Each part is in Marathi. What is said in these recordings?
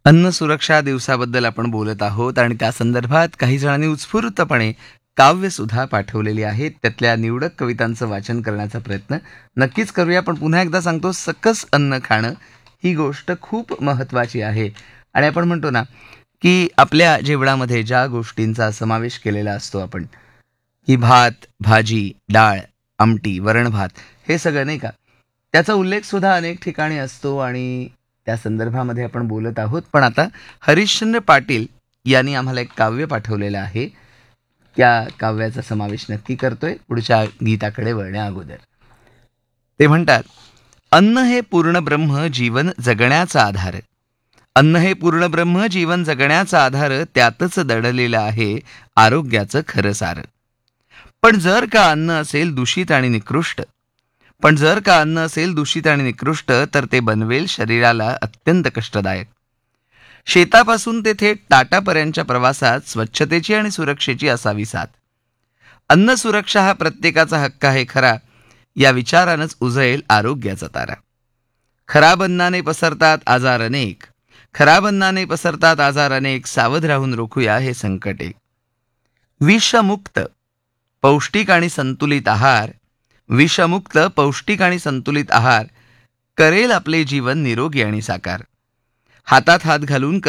अन्न सुरक्षा दिवसाबद्दल आपण बोलत आहोत आणि त्या संदर्भात काही जणांनी उत्स्फूर्तपणे काव्यसुद्धा पाठवलेली आहेत. त्यातल्या निवडक कवितांचं वाचन करण्याचा प्रयत्न नक्कीच करूया. पण पुन्हा एकदा सांगतो, सकस अन्न खाणं ही गोष्ट खूप महत्त्वाची आहे. आणि आपण म्हणतो ना, की आपल्या जेवणामध्ये ज्या गोष्टींचा समावेश केलेला असतो आपण, की भात, भाजी, डाळ, आमटी, वरण-भात हे सगळं नाही का, त्याचा उल्लेखसुद्धा अनेक ठिकाणी असतो आणि त्या संदर्भामध्ये आपण बोलत आहोत. पण आता हरिश्चंद्र पाटील यांनी आम्हाला एक काव्य पाठवलेलं आहे. त्या काव्याचा समावेश नक्की करतोय पुढच्या गीताकडे वळण्या अगोदर. ते म्हणतात, अन्न हे पूर्ण ब्रह्म जीवन जगण्याचा आधार. अन्न हे पूर्ण ब्रह्म जीवन जगण्याचा आधार, त्यातच दडलेलं आहे आरोग्याचं खरं सार. पण जर का अन्न असेल दूषित आणि निकृष्ट, तर ते बनवेल शरीराला अत्यंत कष्टदायक. शेतापासून ते थेट ताटापर्यंतच्या प्रवासात स्वच्छतेची आणि सुरक्षेची असावी साथ. अन्न सुरक्षा हा प्रत्येकाचा हक्क आहे खरा, या विचारानंच उजळेल आरोग्याचा तारा. खराब अन्नाने पसरतात आजार अनेक, सावध राहून रोखूया हे संकट एक. विषमुक्त पौष्टिक आणि संतुलित आहार करेल आपले जीवन निरोगी आणि साकार. हातात हात घालून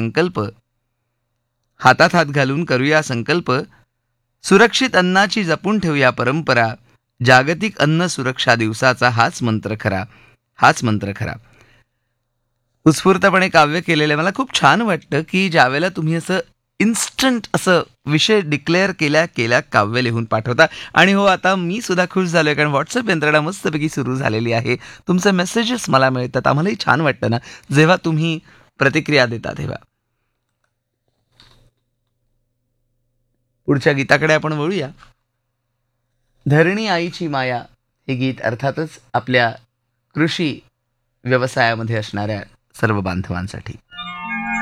करूया संकल्प, सुरक्षित अन्नाची जपून ठेवूया परंपरा. जागतिक अन्न सुरक्षा दिवसाचा हाच मंत्र खरा. उत्स्फूर्तपणे काव्य केलेलं मला खूप छान वाटतं, की ज्यावेळेला तुम्ही असं इन्स्टंट असं विषय डिक्लेअर केल्या काव्य लिहून पाठवता. आणि हो, आता मी सुद्धा खुश झालोय, कारण व्हॉट्सअप यंत्रणा मस्तपैकी सुरू झालेली आहे. तुमचे मेसेजेस मला मिळतात. आम्हालाही छान वाटतं ना जेव्हा तुम्ही प्रतिक्रिया देता तेव्हा. पुढच्या गीताकडे आपण वळूया. धरणी आईची माया हे गीत अर्थातच आपल्या कृषी व्यवसायामध्ये असणाऱ्या सर्व बांधवांसाठी.